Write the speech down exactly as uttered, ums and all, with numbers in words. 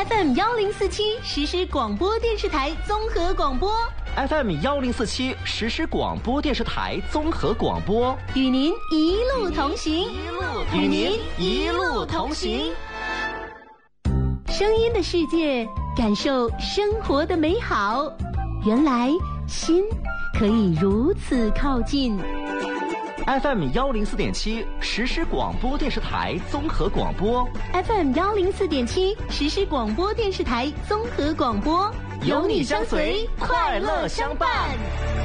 F M 幺零四七实时广播电视台综合广播 ，F M 幺零四七实时广播电视台综合广播， 与您一路同行， 与您一路同行。 声音的世界，感受生活的美好。原来心可以如此靠近。 F M 幺零四点七实时广播电视台综合广播 ，F M 幺零四点七实时广播电视台综合广播， 有你相随，快乐相伴。